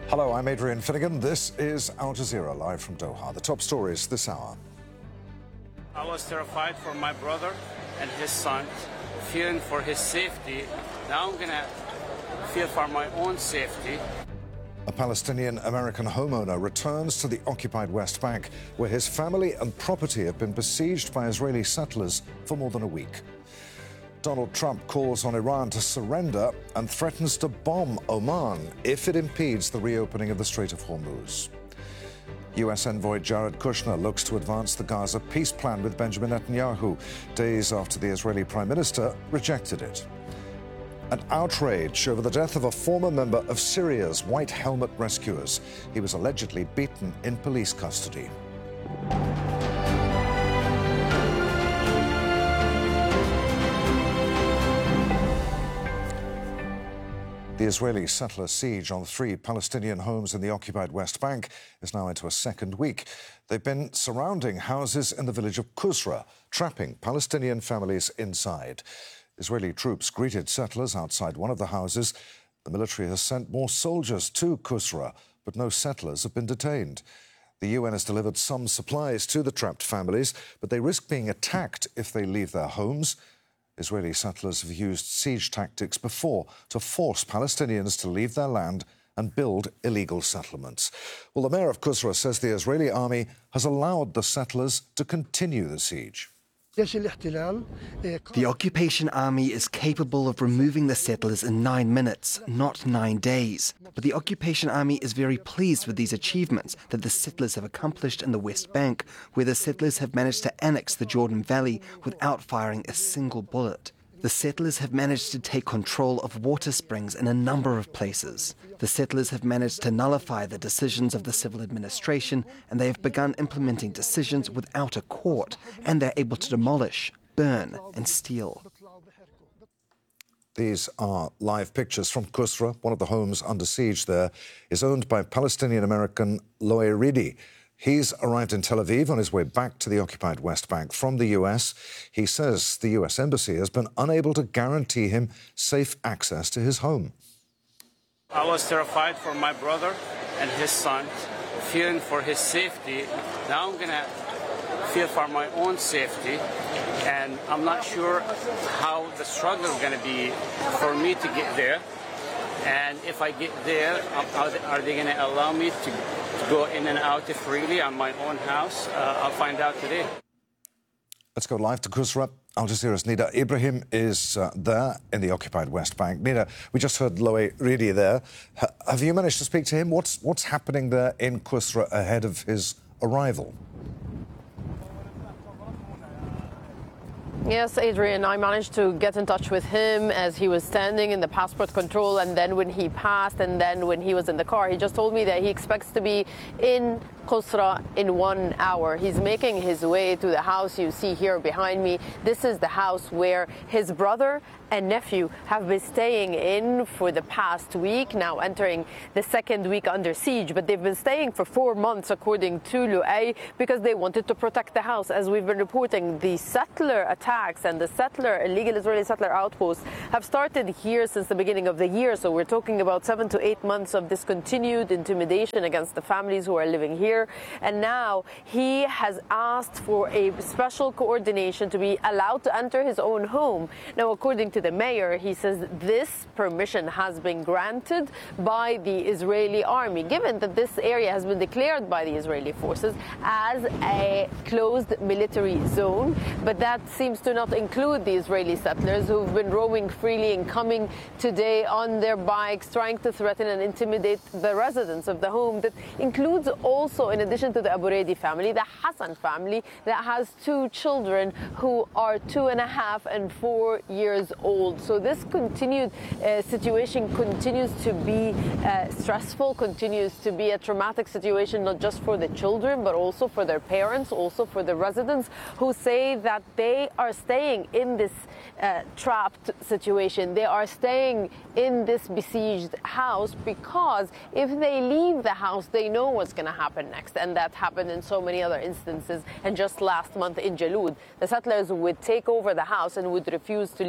Hello, I'm Adrian Finnegan. This is Al Jazeera, live from Doha. The top stories this hour. I was terrified for my brother and his son, fearing for his safety. Now I'm going to fear for my own safety. A Palestinian-American homeowner returns to the occupied West Bank, where his family and property have been besieged by Israeli settlers for more than a week. Donald Trump calls on Iran to surrender and threatens to bomb Oman if it impedes the reopening of the Strait of Hormuz. U.S. envoy Jared Kushner looks to advance the Gaza peace plan with Benjamin Netanyahu, days after the Israeli Prime Minister rejected it. An outrage over the death of a former member of Syria's White Helmet Rescuers. He was allegedly beaten in police custody. The Israeli settler siege on 3 Palestinian homes in the occupied West Bank is now into a second week. They've been surrounding houses in the village of Qusra, trapping Palestinian families inside. Israeli troops greeted settlers outside one of the houses. The military has sent more soldiers to Qusra, but no settlers have been detained. The UN has delivered some supplies to the trapped families, but they risk being attacked if they leave their homes. Israeli settlers have used siege tactics before to force Palestinians to leave their land and build illegal settlements. Well, the mayor of Qusra says the Israeli army has allowed the settlers to continue the siege. The occupation army is capable of removing the settlers in 9 minutes, not 9 days. But the occupation army is very pleased with these achievements that the settlers have accomplished in the West Bank, where the settlers have managed to annex the Jordan Valley without firing a single bullet. The settlers have managed to take control of water springs in a number of places. The settlers have managed to nullify the decisions of the civil administration, and they have begun implementing decisions without a court, and they're able to demolish, burn, and steal. These are live pictures from Qusra. One of the homes under siege there is owned by Palestinian-American Loe Ridi. He's arrived in Tel Aviv on his way back to the occupied West Bank from the U.S. He says the U.S. Embassy has been unable to guarantee him safe access to his home. I was terrified for my brother and his son, fearing for his safety. Now I'm going to fear for my own safety, and I'm not sure how the struggle is going to be for me to get there. And if I get there, are they going to allow me to go in and out freely on my own house? I'll find out today. Let's go live to Qusra. Al Jazeera's Nida Ibrahim is there in the occupied West Bank. Nida, we just heard Loe Ridi there. Have you managed to speak to him? What's happening there in Qusra ahead of his arrival? Yes, Adrian, I managed to get in touch with him as he was standing in the passport control, and then when he passed, and then when he was in the car. He just told me that he expects to be in Qusra in 1 hour. He's making his way to the house you see here behind me. This is the house where his brother and nephew have been staying in for the past week, now entering the second week under siege. But they've been staying for 4 months, according to Loe, because they wanted to protect the house. As we've been reporting, the settler attacks and the illegal Israeli settler outposts have started here since the beginning of the year. So we're talking about 7 to 8 months of this continued intimidation against the families who are living here. And now he has asked for a special coordination to be allowed to enter his own home. Now, according to the mayor, he says this permission has been granted by the Israeli army, given that this area has been declared by the Israeli forces as a closed military zone. But that seems to not include the Israeli settlers who've been roaming freely and coming today on their bikes, trying to threaten and intimidate the residents of the home. That includes also, in addition to the Abu Redi family, the Hassan family that has 2 children who are 2.5 and 4 years old. So this continued situation continues to be stressful, continues to be a traumatic situation, not just for the children, but also for their parents, also for the residents who say that they are staying in this trapped situation. They are staying in this besieged house because if they leave the house, they know what's going to happen next. And that happened in so many other instances. And just last month in Jalud, the settlers would take over the house and would refuse to leave. And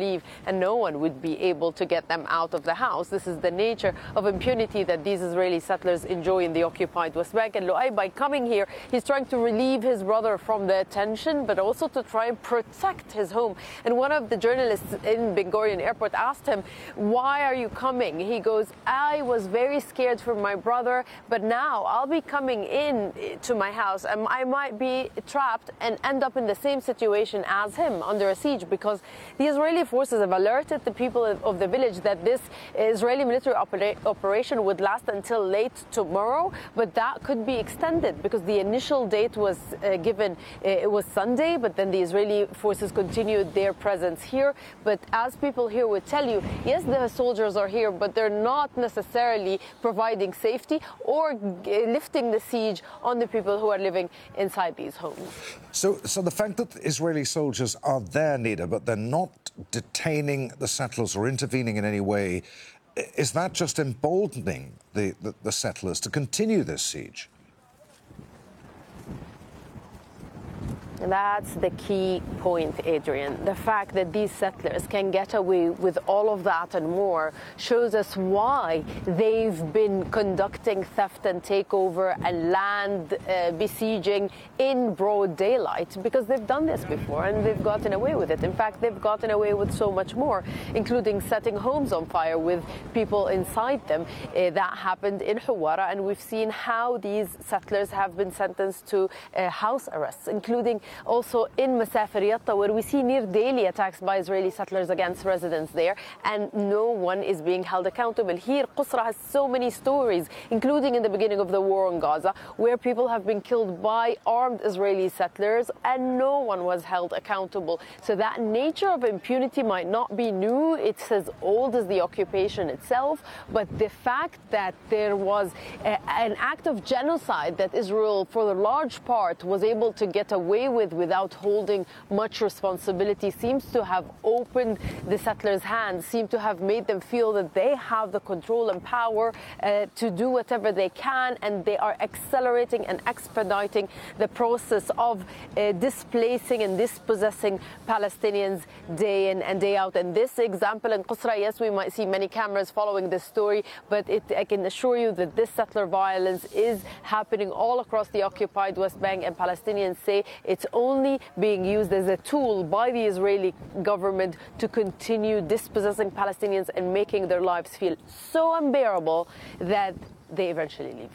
and no one would be able to get them out of the house. This is the nature of impunity that these Israeli settlers enjoy in the occupied West Bank. And Lu'ay, by coming here, he's trying to relieve his brother from the tension, but also to try and protect his home. And one of the journalists in Ben Gurion Airport asked him, "Why are you coming?" He goes, "I was very scared for my brother, but now I'll be coming in to my house and I might be trapped and end up in the same situation as him, under a siege, because the Israeli forces have alerted the people of the village that this Israeli military operation would last until late tomorrow, but that could be extended because the initial date was given, it was Sunday, but then the Israeli forces continued their presence here. But as people here would tell you, yes, the soldiers are here, but they're not necessarily providing safety or lifting the siege on the people who are living inside these homes. So the fact that Israeli soldiers are there, Nida, but they're not detaining the settlers or intervening in any way, is that just emboldening the settlers to continue this siege? That's the key point, Adrian. The fact that these settlers can get away with all of that and more shows us why they've been conducting theft and takeover and land besieging in broad daylight, because they've done this before and they've gotten away with it. In fact, they've gotten away with so much more, including setting homes on fire with people inside them. That happened in Hawara, and we've seen how these settlers have been sentenced to house arrests, including also in Masafer Yatta, where we see near daily attacks by Israeli settlers against residents there, and no one is being held accountable. Here, Qusra has so many stories, including in the beginning of the war in Gaza, where people have been killed by armed Israeli settlers and no one was held accountable. So that nature of impunity might not be new. It's as old as the occupation itself, but the fact that there was an act of genocide that Israel, for the large part, was able to get away with without holding much responsibility seems to have opened the settlers' hands, seem to have made them feel that they have the control and power to do whatever they can, and they are accelerating and expediting the process of displacing and dispossessing Palestinians day in and day out. And this example in Qusra, yes, we might see many cameras following this story, but I can assure you that this settler violence is happening all across the occupied West Bank, and Palestinians say it's only being used as a tool by the Israeli government to continue dispossessing Palestinians and making their lives feel so unbearable that they eventually leave.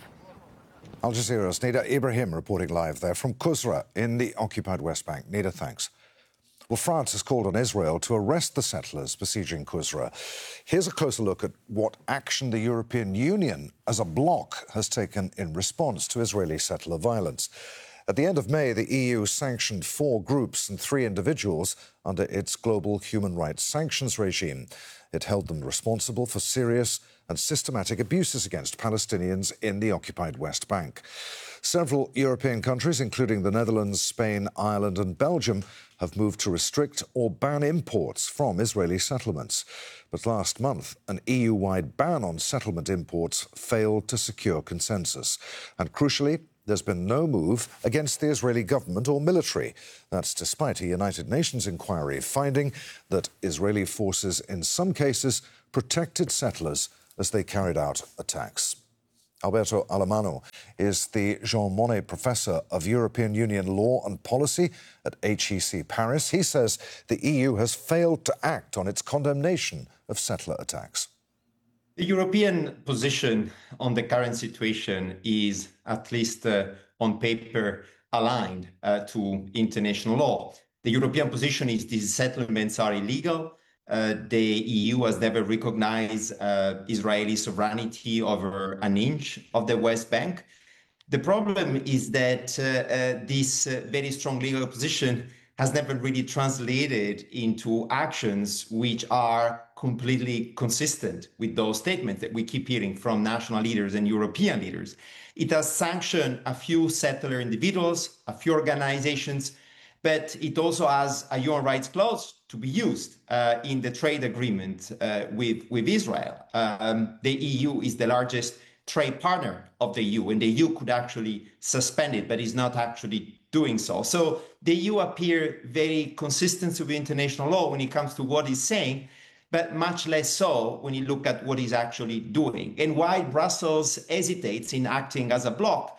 Al Jazeera's Nida Ibrahim reporting live there from Qusra in the occupied West Bank. Nida, thanks. Well, France has called on Israel to arrest the settlers besieging Qusra. Here's a closer look at what action the European Union as a bloc has taken in response to Israeli settler violence. At the end of May, the EU sanctioned 4 groups and 3 individuals under its global human rights sanctions regime. It held them responsible for serious and systematic abuses against Palestinians in the occupied West Bank. Several European countries, including the Netherlands, Spain, Ireland and Belgium, have moved to restrict or ban imports from Israeli settlements. But last month, an EU-wide ban on settlement imports failed to secure consensus. And crucially, there's been no move against the Israeli government or military. That's despite a United Nations inquiry finding that Israeli forces in some cases protected settlers as they carried out attacks. Alberto Alemano is the Jean Monnet Professor of European Union Law and Policy at HEC Paris. He says the EU has failed to act on its condemnation of settler attacks. The European position on the current situation is, at least on paper, aligned to international law. The European position is these settlements are illegal. The EU has never recognized Israeli sovereignty over an inch of the West Bank. The problem is that this very strong legal position has never really translated into actions which are completely consistent with those statements that we keep hearing from national leaders and European leaders. It has sanctioned a few settler individuals, a few organizations, but it also has a human rights clause to be used in the trade agreement with Israel. The EU is the largest trade partner of the EU, and the EU could actually suspend it, but is not actually doing so. So the EU appear very consistent with international law when it comes to what it's saying, but much less so when you look at what he's actually doing. And why Brussels hesitates in acting as a bloc.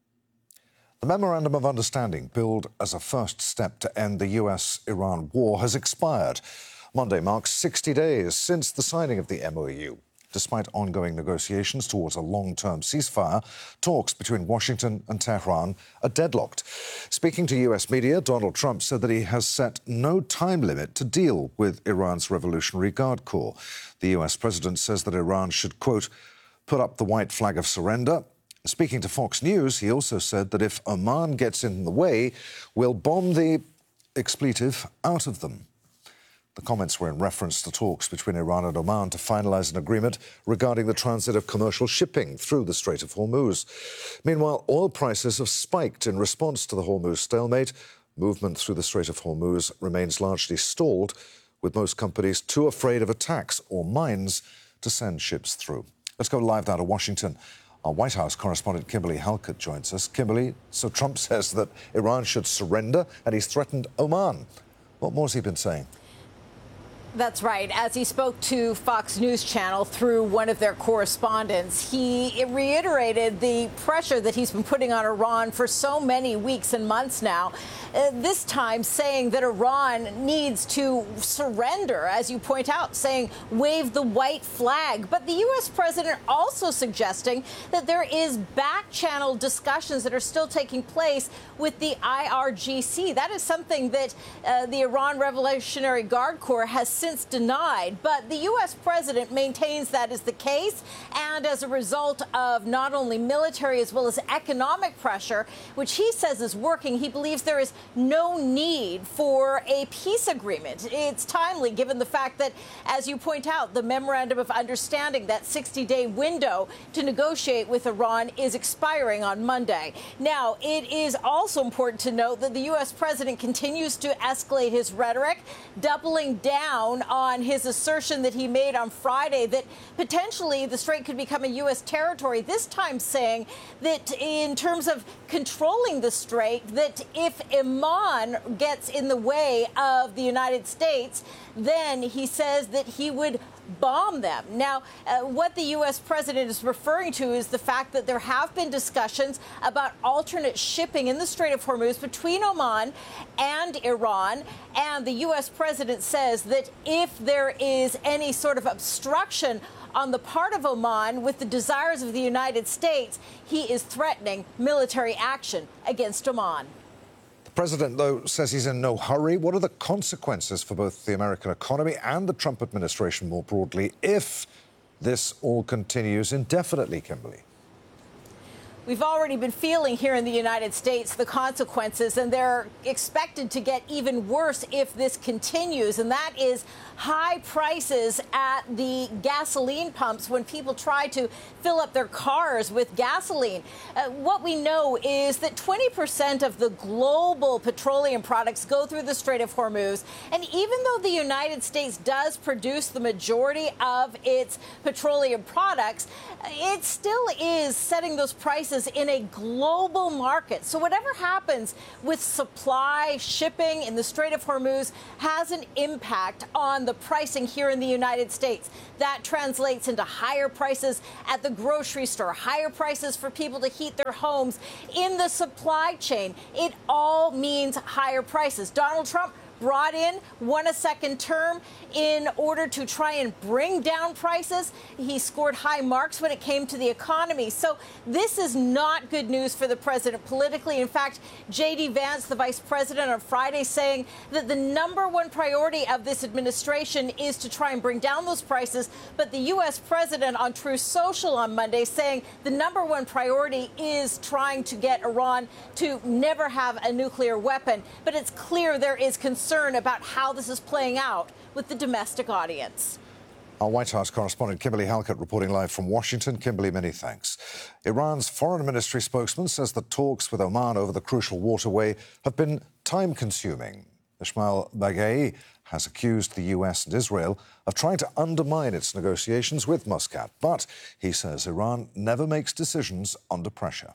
The Memorandum of Understanding, billed as a first step to end the US-Iran war, has expired. Monday marks 60 days since the signing of the MOU. Despite ongoing negotiations towards a long-term ceasefire, talks between Washington and Tehran are deadlocked. Speaking to US media, Donald Trump said that he has set no time limit to deal with Iran's Revolutionary Guard Corps. The US president says that Iran should, quote, put up the white flag of surrender. Speaking to Fox News, he also said that if Oman gets in the way, we'll bomb the expletive out of them. The comments were in reference to talks between Iran and Oman to finalise an agreement regarding the transit of commercial shipping through the Strait of Hormuz. Meanwhile, oil prices have spiked in response to the Hormuz stalemate. Movement through the Strait of Hormuz remains largely stalled, with most companies too afraid of attacks or mines to send ships through. Let's go live now to Washington. Our White House correspondent Kimberly Halkett joins us. Kimberly, so Trump says that Iran should surrender and he's threatened Oman. What more has he been saying? That's right. As he spoke to Fox News Channel through one of their correspondents, he reiterated the pressure that he's been putting on Iran for so many weeks and months now, this time saying that Iran needs to surrender, as you point out, saying wave the white flag. But the U.S. president also suggesting that there is back-channel discussions that are still taking place with the IRGC. That is something that the Iran Revolutionary Guard Corps has since denied, but the U.S. president maintains that is the case, and as a result of not only military as well as economic pressure, which he says is working, he believes there is no need for a peace agreement. It's timely given the fact that, as you point out, the Memorandum of Understanding, that 60-day window to negotiate with Iran, is expiring on Monday. Now, it is also important to note that the U.S. president continues to escalate his rhetoric, doubling down on his assertion that he made on Friday that potentially the strait could become a U.S. territory, this time saying that in terms of controlling the strait, that if Oman gets in the way of the United States, then he says that he would bomb them. Now, what the U.S. president is referring to is the fact that there have been discussions about alternate shipping in the Strait of Hormuz between Oman and Iran. And the U.S. president says that if there is any sort of obstruction on the part of Oman with the desires of the United States, he is threatening military action against Oman. The president, though, says he's in no hurry. What are the consequences for both the American economy and the Trump administration more broadly if this all continues indefinitely, Kimberly? We've already been feeling here in the United States the consequences, and they're expected to get even worse if this continues, and that is high prices at the gasoline pumps when people try to fill up their cars with gasoline. What we know is that 20% of the global petroleum products go through the Strait of Hormuz, and even though the United States does produce the majority of its petroleum products, it still is setting those prices in a global market. So whatever happens with supply, shipping in the Strait of Hormuz has an impact on the pricing here in the United States. That translates into higher prices at the grocery store, higher prices for people to heat their homes in the supply chain. It all means higher prices. Donald Trump won a second term in order to try and bring down prices. He scored high marks when it came to the economy. So this is not good news for the president politically. In fact, J.D. Vance, the vice president, on Friday saying that the number one priority of this administration is to try and bring down those prices. But the U.S. president on Truth Social on Monday saying the number one priority is trying to get Iran to never have a nuclear weapon. But it's clear there is concern about how this is playing out with the domestic audience. Our White House correspondent Kimberly Halkett reporting live from Washington. Kimberly, many thanks. Iran's foreign ministry spokesman says that talks with Oman over the crucial waterway have been time-consuming. Ismail Baghai has accused the US and Israel of trying to undermine its negotiations with Muscat. But he says Iran never makes decisions under pressure.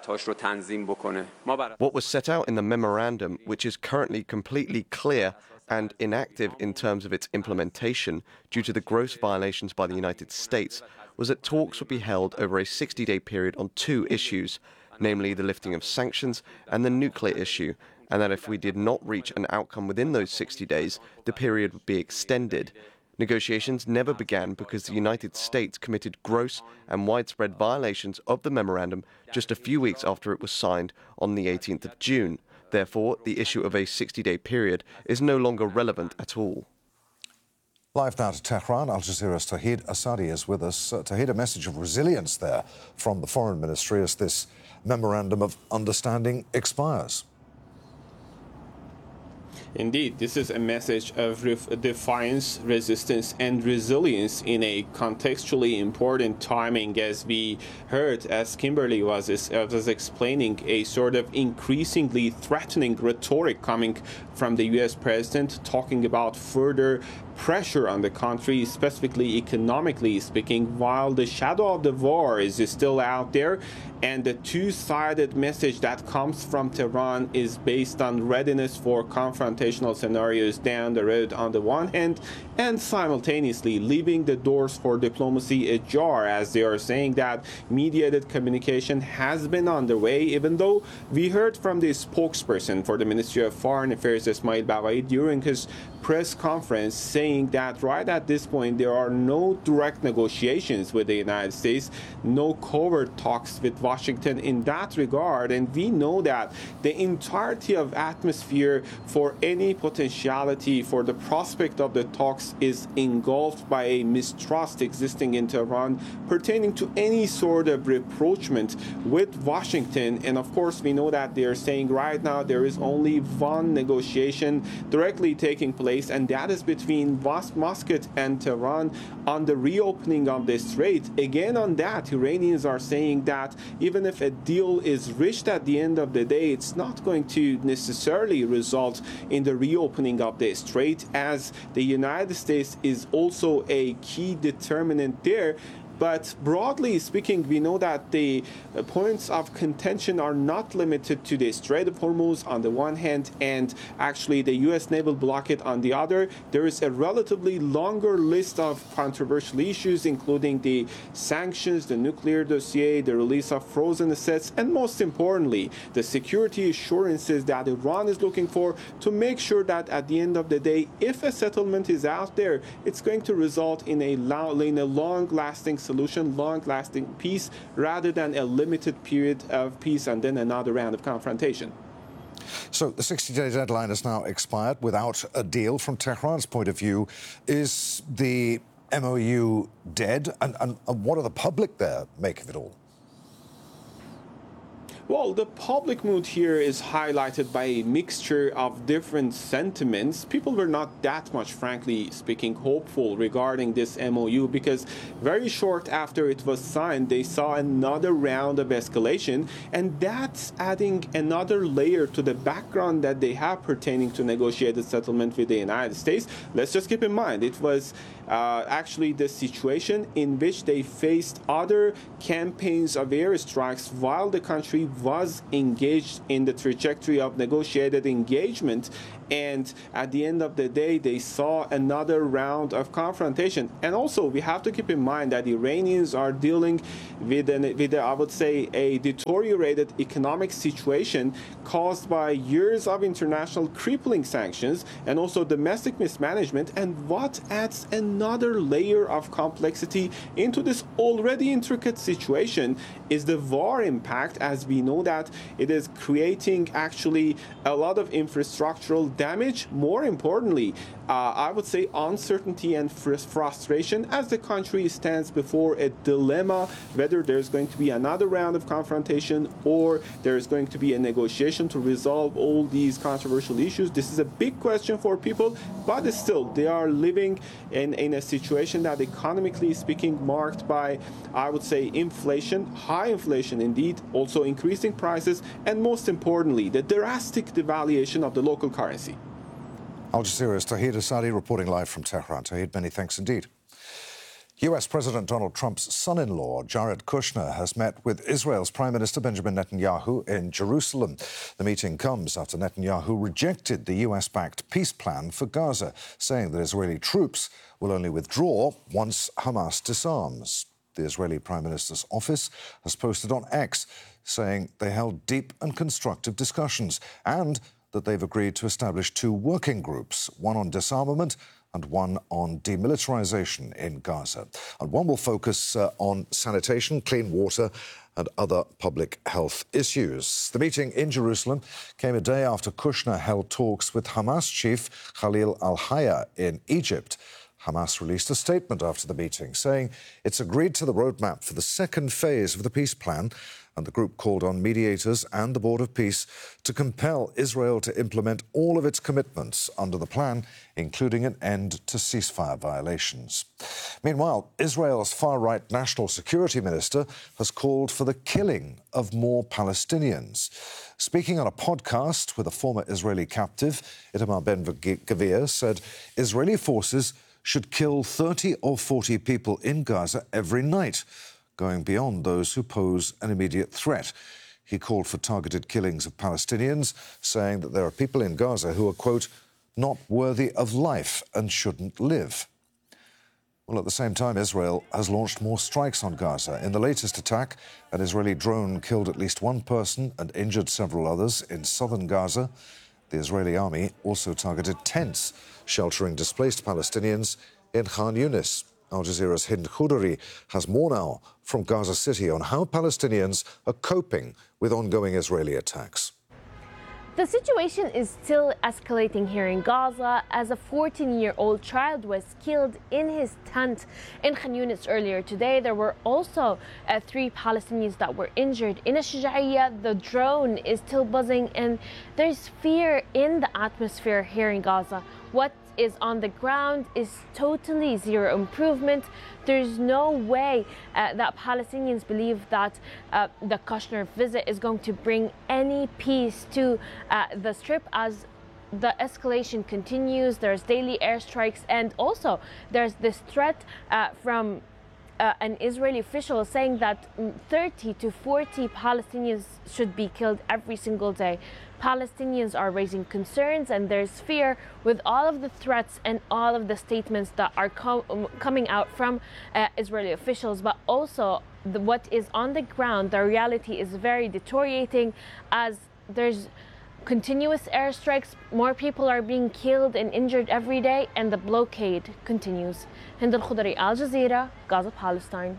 What was set out in the memorandum, which is currently completely clear and inactive in terms of its implementation due to the gross violations by the United States, was that talks would be held over a 60-day period on two issues, namely the lifting of sanctions and the nuclear issue, and that if we did not reach an outcome within those 60 days, the period would be extended. Negotiations never began because the United States committed gross and widespread violations of the memorandum just a few weeks after it was signed on the 18th of June. Therefore, the issue of a 60-day period is no longer relevant at all. Live now to Tehran, Al Jazeera's Tawhid Asadi is with us. Tawhid, a message of resilience there from the Foreign Ministry as this memorandum of understanding expires. Indeed, this is a message of defiance, resistance, and resilience in a contextually important timing, as we heard, as Kimberly was explaining, a sort of increasingly threatening rhetoric coming from the U.S. president, talking about further pressure on the country, specifically economically speaking, while the shadow of the war is still out there, and the two-sided message that comes from Tehran is based on readiness for confrontational scenarios down the road on the one hand, and simultaneously leaving the doors for diplomacy ajar, as they are saying that mediated communication has been underway, even though we heard from the spokesperson for the Ministry of Foreign Affairs, Ismail Baqai, during his press conference, saying that right at this point there are no direct negotiations with the United States, no covert talks with Washington in that regard, and we know that the entirety of atmosphere for any potentiality for the prospect of the talks is engulfed by a mistrust existing in Tehran pertaining to any sort of rapprochement with Washington. And of course we know that they are saying right now there is only one negotiation directly taking place, and that is between Muscat and Tehran on the reopening of the strait. Again, on that, Iranians are saying that even if a deal is reached at the end of the day, it's not going to necessarily result in the reopening of the strait, as the United States is also a key determinant there. But broadly speaking, we know that the points of contention are not limited to the Strait of Hormuz on the one hand and actually the U.S. naval blockade on the other. There is a relatively longer list of controversial issues, including the sanctions, the nuclear dossier, the release of frozen assets, and most importantly, the security assurances that Iran is looking for to make sure that at the end of the day, if a settlement is out there, it's going to result in a long-lasting solution, long-lasting peace, rather than a limited period of peace and then another round of confrontation. So the 60-day deadline has now expired without a deal. From Tehran's point of view, is the MOU dead? And what do the public there make of it all? Well, the public mood here is highlighted by a mixture of different sentiments. People were not that much, frankly speaking, hopeful regarding this MOU because very short after it was signed, they saw another round of escalation, and that's adding another layer to the background that they have pertaining to negotiated settlement with the United States. Let's just keep in mind, it was actually the situation in which they faced other campaigns of airstrikes while the country was engaged in the trajectory of negotiated engagement. And at the end of the day, they saw another round of confrontation. And also, we have to keep in mind that Iranians are dealing with I would say, a deteriorated economic situation caused by years of international crippling sanctions and also domestic mismanagement. And what adds another layer of complexity into this already intricate situation is the war impact, as we know that it is creating actually a lot of infrastructural damage. More importantly, I would say uncertainty and frustration as the country stands before a dilemma whether there's going to be another round of confrontation or there's going to be a negotiation to resolve all these controversial issues. This is a big question for people, but still they are living in a situation that economically speaking marked by, I would say, inflation, high inflation indeed, also increasing prices, and most importantly, the drastic devaluation of the local currency. Al Jazeera's Tawhid Asadi reporting live from Tehran. Tawhid, many thanks indeed. US President Donald Trump's son-in-law, Jared Kushner, has met with Israel's Prime Minister Benjamin Netanyahu in Jerusalem. The meeting comes after Netanyahu rejected the US-backed peace plan for Gaza, saying that Israeli troops will only withdraw once Hamas disarms. The Israeli Prime Minister's office has posted on X, saying they held deep and constructive discussions and that they've agreed to establish two working groups, one on disarmament and one on demilitarization in Gaza. And one will focus on sanitation, clean water and other public health issues. The meeting in Jerusalem came a day after Kushner held talks with Hamas chief Khalil al-Hayya in Egypt. Hamas released a statement after the meeting saying it's agreed to the roadmap for the second phase of the peace plan, and the group called on mediators and the Board of Peace to compel Israel to implement all of its commitments under the plan, including an end to ceasefire violations. Meanwhile, Israel's far-right National Security Minister has called for the killing of more Palestinians. Speaking on a podcast with a former Israeli captive, Itamar Ben-Gvir said Israeli forces should kill 30 or 40 people in Gaza every night, going beyond those who pose an immediate threat. He called for targeted killings of Palestinians, saying that there are people in Gaza who are, quote, not worthy of life and shouldn't live. Well, at the same time, Israel has launched more strikes on Gaza. In the latest attack, an Israeli drone killed at least one person and injured several others in southern Gaza. The Israeli army also targeted tents sheltering displaced Palestinians in Khan Yunis. Al Jazeera's Hind Khoudary has more now from Gaza City on how Palestinians are coping with ongoing Israeli attacks. The situation is still escalating here in Gaza as a 14-year-old child was killed in his tent in Khan Yunis earlier today. There were also 3 Palestinians that were injured. In Shuja'iyya, the drone is still buzzing and there's fear in the atmosphere here in Gaza. What is on the ground is totally zero improvement. There's no way that Palestinians believe that the Kushner visit is going to bring any peace to the Strip as the escalation continues. There's daily airstrikes and also there's this threat from an Israeli official saying that 30 to 40 Palestinians should be killed every single day. Palestinians are raising concerns and there's fear with all of the threats and all of the statements that are coming out from Israeli officials, but also what is on the ground. The reality is very deteriorating as there's continuous airstrikes, more people are being killed and injured every day, and the blockade continues. Hind Khoudary, Al Jazeera, Gaza, Palestine.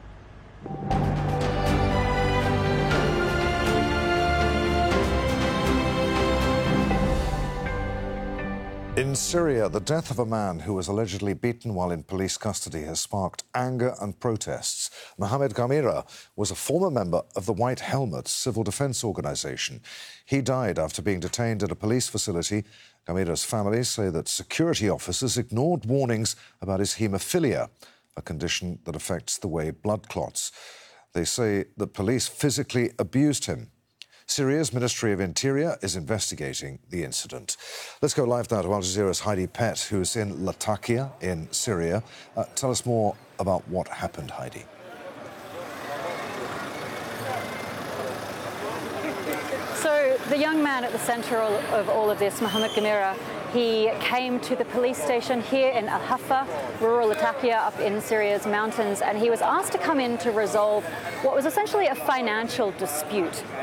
In Syria, the death of a man who was allegedly beaten while in police custody has sparked anger and protests. Mohamed Ghamira was a former member of the White Helmets civil defence organisation. He died after being detained at a police facility. Ghamira's family say that security officers ignored warnings about his haemophilia, a condition that affects the way blood clots. They say that police physically abused him. Syria's Ministry of Interior is investigating the incident. Let's go live now to Al Jazeera's Heidi Pett, who's in Latakia in Syria. Tell us more about what happened, Heidi. So the young man at the centre of all of this, Mohamed Ghamira, he came to the police station here in Al-Hafa, rural Latakia up in Syria's mountains, and he was asked to come in to resolve what was essentially a financial dispute.